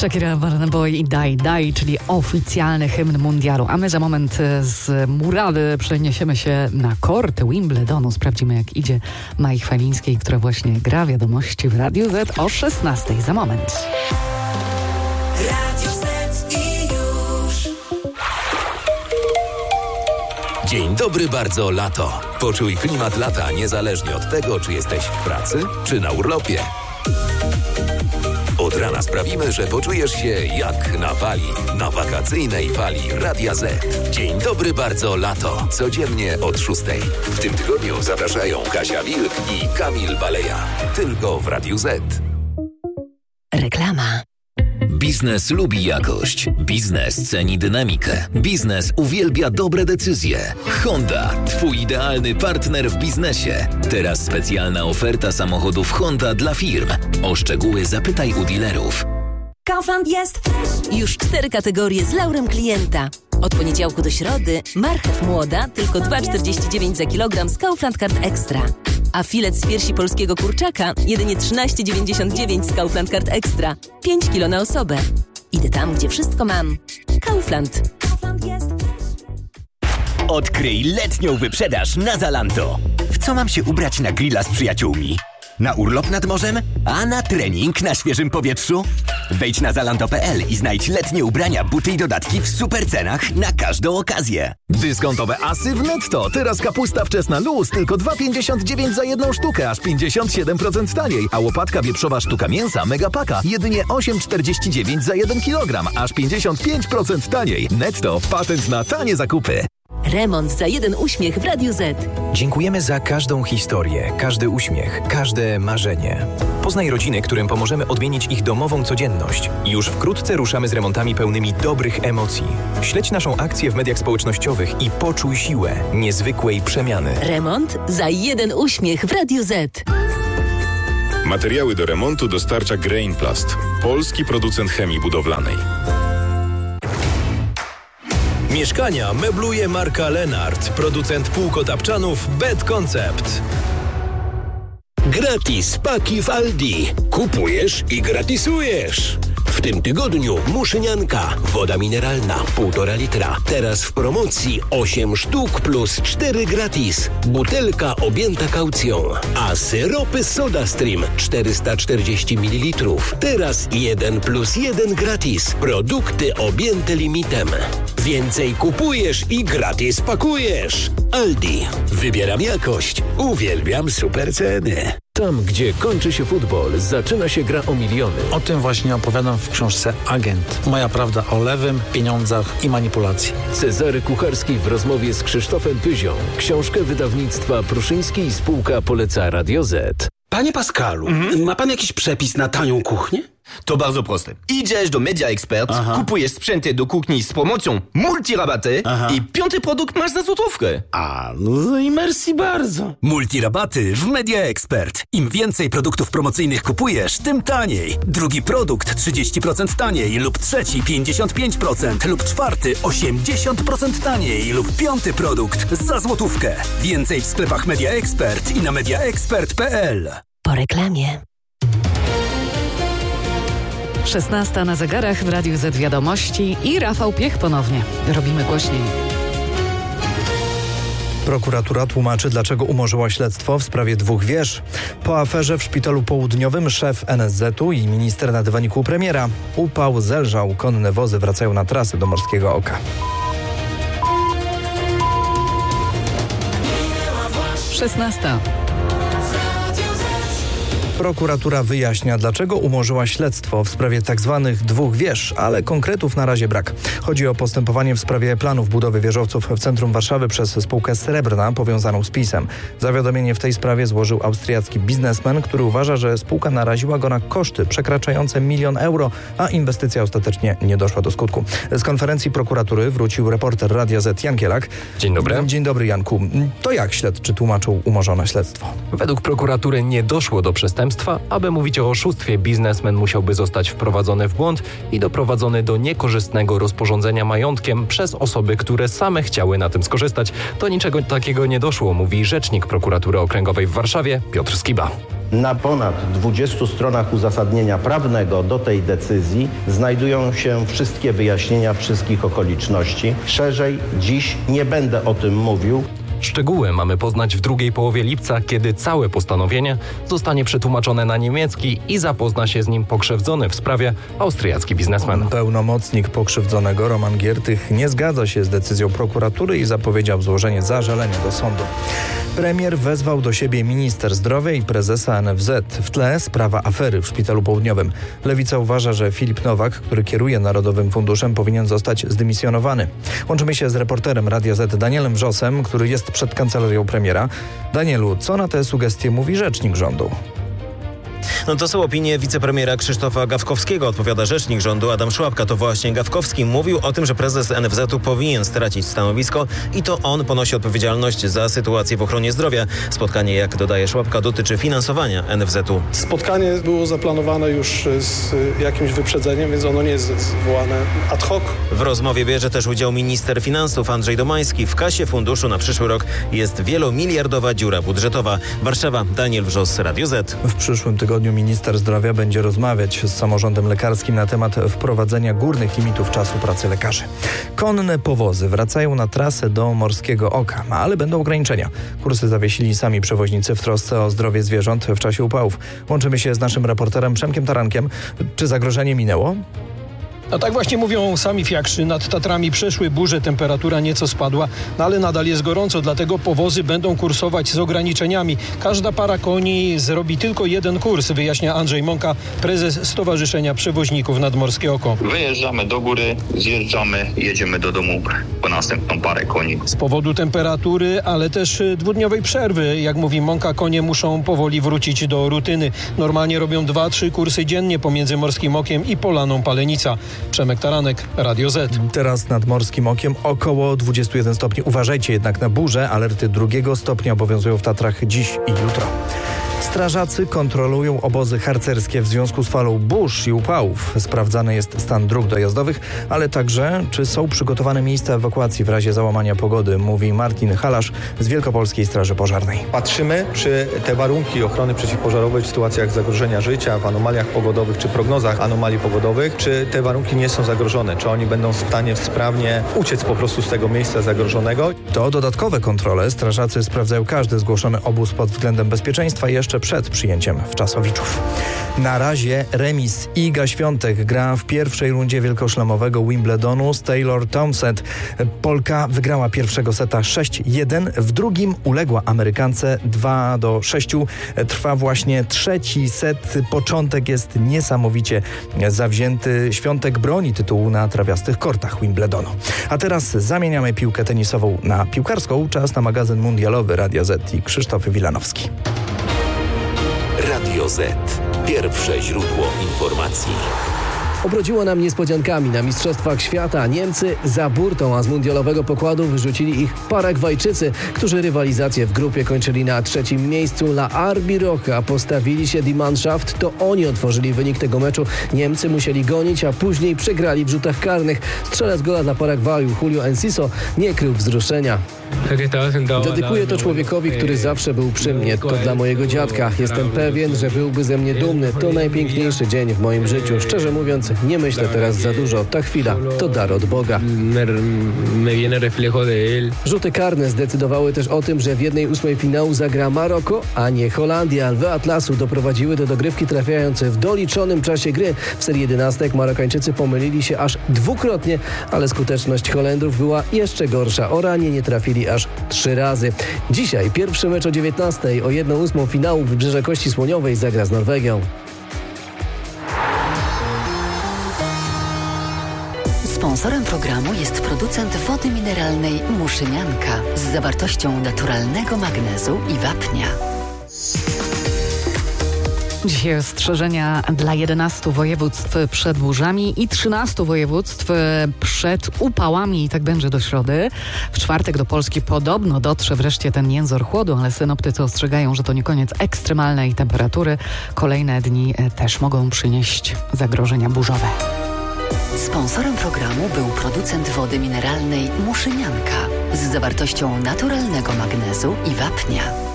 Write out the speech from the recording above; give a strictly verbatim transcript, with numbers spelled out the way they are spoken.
Shakira, Burna Boy i Die Die, czyli oficjalny hymn mundialu. A my za moment z murady przeniesiemy się na korty Wimbledonu. Sprawdzimy, jak idzie Mai Chwalińskiej, która właśnie gra Wiadomości w Radiu Z o szesnastej. Za moment. Radio Z i już. Dzień dobry, bardzo lato. Poczuj klimat lata niezależnie od tego, czy jesteś w pracy, czy na urlopie. Od rana sprawimy, że poczujesz się jak na fali, na wakacyjnej fali Radia Z. Dzień dobry, bardzo lato. Codziennie od szóstej. W tym tygodniu zapraszają Kasia Wilk i Kamil Baleja. Tylko w Radiu Z. Reklama. Biznes lubi jakość. Biznes ceni dynamikę. Biznes uwielbia dobre decyzje. Honda, twój idealny partner w biznesie. Teraz specjalna oferta samochodów Honda dla firm. O szczegóły zapytaj u dealerów. Kaufland jest już cztery kategorie z laurem klienta. Od poniedziałku do środy marchew młoda tylko dwa czterdzieści dziewięć za kilogram z Kaufland Card Extra. A filet z piersi polskiego kurczaka jedynie trzynaście dziewięćdziesiąt dziewięć z Kaufland Card Extra. pięć kilo na osobę. Idę tam, gdzie wszystko mam. Kaufland. Odkryj letnią wyprzedaż na Zalando. W co mam się ubrać na grilla z przyjaciółmi? Na urlop nad morzem? A na trening na świeżym powietrzu? Wejdź na zalando kropka pe el i znajdź letnie ubrania, buty i dodatki w super cenach na każdą okazję. Dyskontowe asy w Netto. Teraz kapusta wczesna luz tylko dwa pięćdziesiąt dziewięć za jedną sztukę, aż pięćdziesiąt siedem procent taniej. A łopatka wieprzowa sztuka mięsa Megapaka jedynie osiem czterdzieści dziewięć za jeden kilogram, aż pięćdziesiąt pięć procent taniej. Netto. Patent na tanie zakupy. Remont za jeden uśmiech w Radiu Z. Dziękujemy za każdą historię, każdy uśmiech, każde marzenie. Poznaj rodziny, którym pomożemy odmienić ich domową codzienność. I już wkrótce ruszamy z remontami pełnymi dobrych emocji. Śledź naszą akcję w mediach społecznościowych i poczuj siłę niezwykłej przemiany. Remont za jeden uśmiech w Radiu Z. Materiały do remontu dostarcza Grainplast, polski producent chemii budowlanej. Mieszkania mebluje marka Lenart, producent półkotapczanów Bed Concept. Gratis paki w Aldi. Kupujesz i gratisujesz. W tym tygodniu muszynianka, woda mineralna, półtora litra. Teraz w promocji osiem sztuk plus cztery gratis. Butelka objęta kaucją. A syropy SodaStream czterysta czterdzieści mililitrów. Teraz jeden plus jeden gratis. Produkty objęte limitem. Więcej kupujesz i gratis pakujesz. Aldi. Wybieram jakość. Uwielbiam super ceny. Tam, gdzie kończy się futbol, zaczyna się gra o miliony. O tym właśnie opowiadam w książce Agent. Moja prawda o lewym, pieniądzach i manipulacji. Cezary Kucharski w rozmowie z Krzysztofem Pyzią. Książkę wydawnictwa Pruszyński i Spółka poleca Radio Z. Panie Pascalu, mhm. ma pan jakiś przepis na tanią kuchnię? To bardzo proste. Idziesz do Media Expert, Aha. kupujesz sprzęty do kuchni z promocją multirabaty Aha. i piąty produkt masz za złotówkę. A, no i merci bardzo. Multirabaty w Media Expert. Im więcej produktów promocyjnych kupujesz, tym taniej. Drugi produkt trzydzieści procent taniej lub trzeci pięćdziesiąt pięć procent lub czwarty osiemdziesiąt procent taniej lub piąty produkt za złotówkę. Więcej w sklepach Media Expert i na mediaexpert kropka pe el. Po reklamie. szesnasta na zegarach w Radiu Z Wiadomości i Rafał Piech ponownie. Robimy głośniej. Prokuratura tłumaczy, dlaczego umorzyła śledztwo w sprawie dwóch wież. Po aferze w Szpitalu Południowym szef en es zetu i minister na dywaniku u premiera. Upał zelżał, konne wozy wracają na trasy do Morskiego Oka. szesnasta. Prokuratura wyjaśnia, dlaczego umorzyła śledztwo w sprawie tzw. dwóch wież, ale konkretów na razie brak. Chodzi o postępowanie w sprawie planów budowy wieżowców w centrum Warszawy przez spółkę Srebrna powiązaną z PiS-em. Zawiadomienie w tej sprawie złożył austriacki biznesmen, który uważa, że spółka naraziła go na koszty przekraczające milion euro, a inwestycja ostatecznie nie doszła do skutku. Z konferencji prokuratury wrócił reporter Radia Z Jan Kielak. Dzień dobry. Dzień dobry, Janku. To jak śledczy tłumaczył umorzone śledztwo? Według prokuratury nie doszło do przestępstwa. Aby mówić o oszustwie, biznesmen musiałby zostać wprowadzony w błąd i doprowadzony do niekorzystnego rozporządzenia majątkiem przez osoby, które same chciały na tym skorzystać. Do niczego takiego nie doszło, mówi rzecznik prokuratury okręgowej w Warszawie Piotr Skiba. Na ponad dwudziestu stronach uzasadnienia prawnego do tej decyzji znajdują się wszystkie wyjaśnienia wszystkich okoliczności. Szerzej dziś nie będę o tym mówił. Szczegóły mamy poznać w drugiej połowie lipca, kiedy całe postanowienie zostanie przetłumaczone na niemiecki i zapozna się z nim pokrzywdzony w sprawie austriacki biznesmen. Pełnomocnik pokrzywdzonego Roman Giertych nie zgadza się z decyzją prokuratury i zapowiedział złożenie zażalenia do sądu. Premier wezwał do siebie minister zdrowia i prezesa N F Z. W tle sprawa afery w Szpitalu Południowym. Lewica uważa, że Filip Nowak, który kieruje Narodowym Funduszem, powinien zostać zdymisjonowany. Łączymy się z reporterem Radia Z Danielem Wrzosem, który jest przed kancelarią premiera. Danielu, co na te sugestie mówi rzecznik rządu? No to są opinie wicepremiera Krzysztofa Gawkowskiego, odpowiada rzecznik rządu Adam Szłapka. To właśnie Gawkowski mówił o tym, że prezes N F Z-u powinien stracić stanowisko i to on ponosi odpowiedzialność za sytuację w ochronie zdrowia. Spotkanie, jak dodaje Szłapka, dotyczy finansowania N F Z-u. Spotkanie było zaplanowane już z jakimś wyprzedzeniem, więc ono nie jest zwołane ad hoc. W rozmowie bierze też udział minister finansów Andrzej Domański. W kasie funduszu na przyszły rok jest wielomiliardowa dziura budżetowa. Warszawa, Daniel Wrzos, Radio Z. W przyszłym tygodniu minister zdrowia będzie rozmawiać z samorządem lekarskim na temat wprowadzenia górnych limitów czasu pracy lekarzy. Konne powozy wracają na trasę do Morskiego Oka, ale będą ograniczenia. Kursy zawiesili sami przewoźnicy w trosce o zdrowie zwierząt w czasie upałów. Łączymy się z naszym reporterem Przemkiem Tarankiem. Czy zagrożenie minęło? No tak właśnie mówią sami fiakrzy. Nad Tatrami przeszły burze, temperatura nieco spadła, no ale nadal jest gorąco, dlatego powozy będą kursować z ograniczeniami. Każda para koni zrobi tylko jeden kurs, wyjaśnia Andrzej Mąka, prezes Stowarzyszenia Przewoźników Nadmorskie Oko. Wyjeżdżamy do góry, zjeżdżamy, jedziemy do domu po następną parę koni. Z powodu temperatury, ale też dwudniowej przerwy, jak mówi Mąka, konie muszą powoli wrócić do rutyny. Normalnie robią dwa, trzy kursy dziennie pomiędzy Morskim Okiem i Polaną Palenica. Przemek Taranek, Radio Z. Teraz nad Morskim Okiem około dwudziestu jeden stopni. Uważajcie jednak na burzę. Alerty drugiego stopnia obowiązują w Tatrach dziś i jutro. Strażacy kontrolują obozy harcerskie w związku z falą burz i upałów. Sprawdzany jest stan dróg dojazdowych, ale także czy są przygotowane miejsca ewakuacji w razie załamania pogody, mówi Martin Halasz z Wielkopolskiej Straży Pożarnej. Patrzymy, czy te warunki ochrony przeciwpożarowej w sytuacjach zagrożenia życia, w anomaliach pogodowych czy prognozach anomalii pogodowych, czy te warunki nie są zagrożone, czy oni będą w stanie sprawnie uciec po prostu z tego miejsca zagrożonego. To dodatkowe kontrole. Strażacy sprawdzają każdy zgłoszony obóz pod względem bezpieczeństwa jeszcze przed przyjęciem w Czasowiczów. Na razie remis. Iga Świątek gra w pierwszej rundzie wielkoszlemowego Wimbledonu z Taylor Townsend. Polka wygrała pierwszego seta sześć jeden, w drugim uległa Amerykance dwa do sześciu. Trwa właśnie trzeci set. Początek jest niesamowicie zawzięty. Świątek broni tytułu na trawiastych kortach Wimbledonu. A teraz zamieniamy piłkę tenisową na piłkarską. Czas na magazyn mundialowy Radia Z i Krzysztof Wilanowski. Radio Z. Pierwsze źródło informacji. Obrodziło nam niespodziankami na Mistrzostwach Świata. Niemcy za burtą, a z mundialowego pokładu wyrzucili ich Paragwajczycy, którzy rywalizację w grupie kończyli na trzecim miejscu. La Arbirocha postawili się Die Mannschaft, to oni otworzyli wynik tego meczu. Niemcy musieli gonić, a później przegrali w rzutach karnych. Strzelec gola dla Paragwaju, Julio Enciso, nie krył wzruszenia. Dedykuję to człowiekowi, który zawsze był przy mnie. To dla mojego dziadka. Jestem pewien, że byłby ze mnie dumny. To najpiękniejszy dzień w moim życiu. Szczerze mówiąc, nie myślę teraz za dużo. Ta chwila to dar od Boga. Rzuty karne zdecydowały też o tym, że w jednej ósmej finału zagra Maroko, a nie Holandia. Lwy Atlasu doprowadziły do dogrywki, trafiając w doliczonym czasie gry. W serii jedenastek Marokańczycy pomylili się aż dwukrotnie, ale skuteczność Holendrów była jeszcze gorsza. Oranie nie trafili aż trzy razy. Dzisiaj pierwszy mecz o dziewiętnastej, o jedną ósmą finału Wybrzeże Kości Słoniowej zagra z Norwegią. Sponsorem programu jest producent wody mineralnej Muszynianka z zawartością naturalnego magnezu i wapnia. Dzisiaj ostrzeżenia dla jedenastu województw przed burzami i trzynastu województw przed upałami i tak będzie do środy. W czwartek do Polski podobno dotrze wreszcie ten jęzor chłodu, ale synoptycy ostrzegają, że to nie koniec ekstremalnej temperatury. Kolejne dni też mogą przynieść zagrożenia burzowe. Sponsorem programu był producent wody mineralnej Muszynianka z zawartością naturalnego magnezu i wapnia.